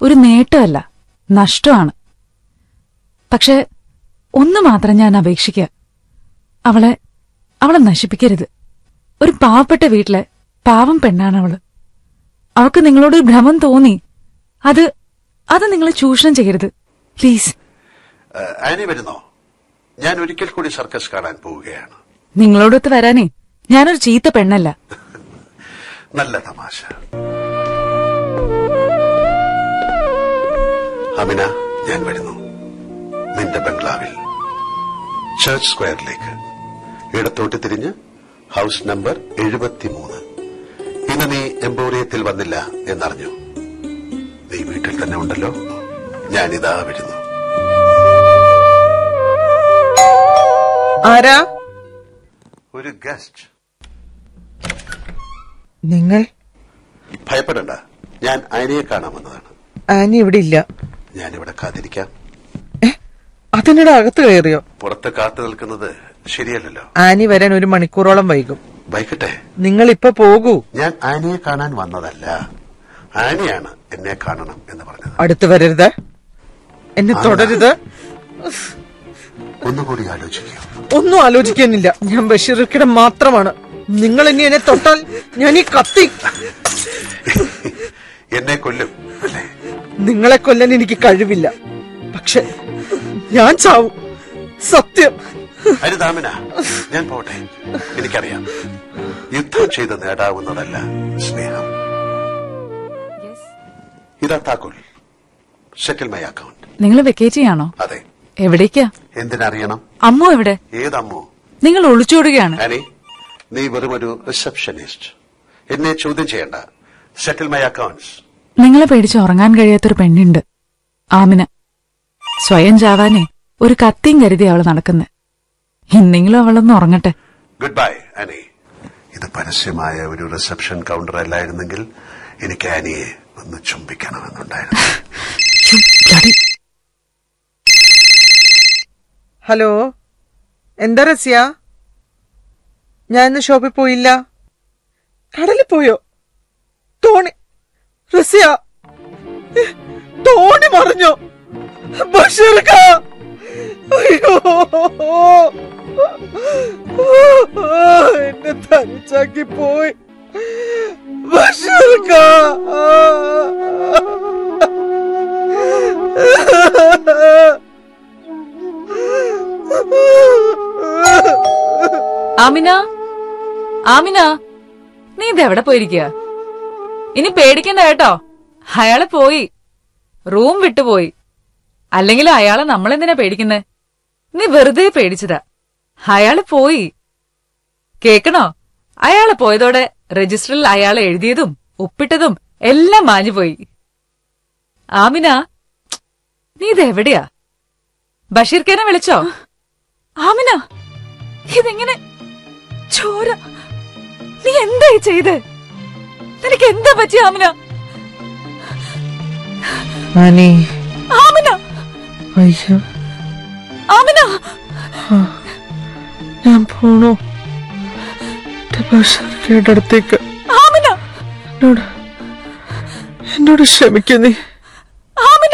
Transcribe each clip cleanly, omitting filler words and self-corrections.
ഒരു നേട്ടമല്ല, നഷ്ടമാണ്. പക്ഷെ ഒന്ന് മാത്രം ഞാൻ അപേക്ഷിക്കുക, അവളെ നശിപ്പിക്കരുത്. ഒരു പാവപ്പെട്ട വീട്ടിലെ പാവം പെണ്ണാണവള്. അവൾക്ക് നിങ്ങളോട് ഭ്രമം തോന്നി, അത് നിങ്ങൾ ചൂഷണം ചെയ്യരുത്, പ്ലീസ്. ആനി വരുന്നോ? ഞാൻ ഒരിക്കൽ കൂടി സർക്കസ് കാണാൻ പോവുകയാണ്. നിങ്ങളോടൊത്ത് വരാനേ ഞാനൊരു ചീത്ത പെണ്ണല്ല. നല്ല തമാശ. അമിന, ഞാൻ വരുന്നു. നിന്റെ ബംഗ്ലാവിൽ ചർച്ച് സ്ക്വയറിലേക്ക് ഇടത്തോട്ട് തിരിഞ്ഞ് ഹൌസ് നമ്പർ 73. ഇന്ന് നീ എംപോറിയത്തിൽ വന്നില്ല എന്നറിഞ്ഞു. നീ വീട്ടിൽ തന്നെ ഉണ്ടല്ലോ. ഞാനിതാ വരുന്നു. ആരാ? ഒരു ഗസ്റ്റ്. നിങ്ങൾ? ഭയപ്പെടണ്ട, ഞാൻ ആനിയെ കാണാൻ വന്നതാണ്. ആനി ഇവിടെ ഇല്ല. ഞാനിവിടെ കാത്തിരിക്കാം. അതിനിടെ അകത്ത് കയറിയോ? പുറത്ത് കാത്തു നിൽക്കുന്നത് ശരിയല്ലല്ലോ. ആനി വരാൻ 1 മണിക്കൂറോളം വൈകും. വൈകട്ടെ, നിങ്ങൾ ഇപ്പൊ പോകൂ. ഞാൻ ആനിയെ കാണാൻ വന്നതല്ല, ആനിയാണ് എന്നെ കാണണം എന്ന് പറഞ്ഞത്. അടുത്ത് വരരുത്, എന്നെ തുടരുത്. ഒന്നുകൂടി ആലോചിക്കൂ. ഒന്നും ആലോചിക്കാനില്ല. ഞാൻ ബഷീർക്കിടെ മാത്രമാണ്. നിങ്ങൾ ഇനി എന്നെ തൊട്ടാൽ ഞാൻ ഈ കത്തി എന്നെ കൊല്ലും അല്ലേ? നിങ്ങളെ കൊല്ലാൻ എനിക്ക് കഴിവില്ല, പക്ഷെ ഞാൻ ചാവും, സത്യം. അരുതാമിന, ഞാൻ പോട്ടെ. എനിക്കറിയാം, യുദ്ധം ചെയ്ത് നേടാവുന്നതല്ല സ്നേഹം. ഇതാ താക്കോൽ. സെറ്റിൽ മൈ അക്കൗണ്ട്. നിങ്ങൾ വെക്കേറ്റ് ചെയ്യാണോ? അതെ. എവിടേക്കാ? എന്തിനറിയണം? അമ്മു എവിടെ? ഏതമ്മു? നിങ്ങൾ ഒളിച്ചോടുകയാണ്. ആനി, നീ വെറുമൊരു റിസപ്ഷനിസ്റ്റ്. എന്നെ ചോദ്യം ചെയ്യണ്ട. സെറ്റിൽ മൈ അക്കൗണ്ട്സ്. നിങ്ങളെ പേടിച്ച് ഉറങ്ങാൻ കഴിയാത്തൊരു പെണ്ണുണ്ട്, ആമിന. സ്വയം ചാവാനേ ഒരു കത്തിയും കരുതി അവള് നടക്കുന്നത്. ഇന്നെങ്കിലും അവളൊന്ന് ഉറങ്ങട്ടെ. Good bye Annie. ഇത് പരസ്യമായ ഒരു റിസപ്ഷൻ കൌണ്ടർ അല്ലായിരുന്നെങ്കിൽ എനിക്ക് ആനിയെ ഒന്ന് ചുംബിക്കണമെന്നുണ്ടായിരുന്നു. ഹലോ, എന്താ റസ്യ? ഞാൻ ഇന്ന് ഷോപ്പിൽ പോയില്ല. കടലിൽ പോയോ? തോണി റസ്യ, തോണി മറിഞ്ഞോ? ബഷീർക്ക, അയ്യോ, എന്നെ തനിച്ചാക്കി പോയി ബഷീർക്ക. ആമിന, ആമിന, നീ ഇതെവിടെ പോയിരിക്കുക? ഇനി പേടിക്കണ്ട കേട്ടോ. അയാളെ പോയി, റൂം വിട്ടുപോയി. അല്ലെങ്കിൽ അയാളെ നമ്മളെന്തിനാ പേടിക്കുന്നേ? നീ വെറുതെ പേടിച്ചതാ. അയാള് പോയി. കേക്കണോ? അയാളെ പോയതോടെ രജിസ്റ്ററിൽ അയാളെ എഴുതിയതും ഒപ്പിട്ടതും എല്ലാം മാഞ്ഞുപോയി. ആമിന, നീ ഇതെവിടെയാ? ബഷീർക്കേനെ വിളിച്ചോ? ആമിന, ഇതെങ്ങനെ? ചോര, നീ എന്തായി ചെയ്ത്? നിനക്ക് എന്താ പറ്റിയ ആമിന? ആമിന, അയ്യോ, ആമിന, ഞാൻ പോണു ബഷീർക്കയുടെ അടുത്തേക്ക്. ആമിന, എന്നോട് ക്ഷമിക്കുന്നേ ആമിന.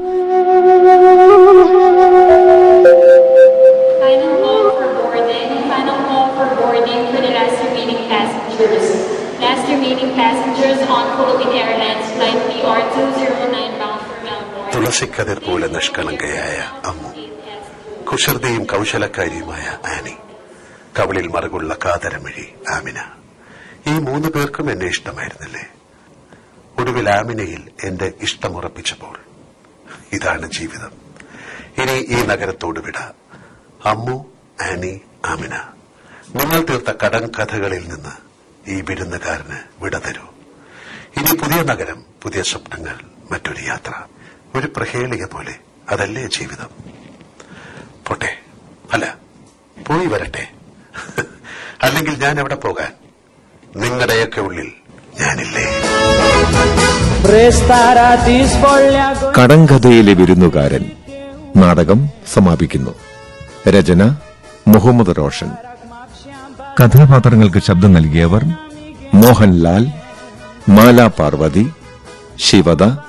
തുളസിക്കതിർ പോലെ നിഷ്കളങ്കയായ അമ്മു, കുസൃതിയും കൗശലക്കാരിയുമായ ആനി, കവളിൽ മറുകുള്ള കാതരമിഴി ആമിന. ഈ 3 പേർക്കും എന്നെ ഇഷ്ടമായിരുന്നില്ലേ? ഒടുവിൽ ആമിനയിൽ എന്റെ ഇഷ്ടമുറപ്പിച്ചപ്പോൾ ഇതാണ് ജീവിതം. ഇനി ഈ നഗരത്തോട് വിട. അമ്മു, ആനി, ആമിന, നിങ്ങൾ തീർത്ത കടം കഥകളിൽ നിന്ന് ഈ വിരുന്നുകാരന് വിട തരൂ. ഇനി പുതിയ നഗരം, പുതിയ സ്വപ്നങ്ങൾ, മറ്റൊരു യാത്ര, ഒരു പ്രഹേളിക പോലെ. അതല്ലേ ജീവിതം? പോട്ടെ, അല്ല പോയി വരട്ടെ. അല്ലെങ്കിൽ ഞാൻ എവിടെ പോകാൻ? നിങ്ങളുടെയൊക്കെ ഉള്ളിൽ ഞാനില്ലേ? കടങ്കഥയിലെ വിരുന്നുകാരൻ നാടകം സമാപിക്കുന്നു. രചന മുഹമ്മദ് റോഷൻ. കഥാപാത്രങ്ങൾക്ക് ശബ്ദം നൽകിയവർ: മോഹൻലാൽ, മാല പാർവതി, ശിവദ,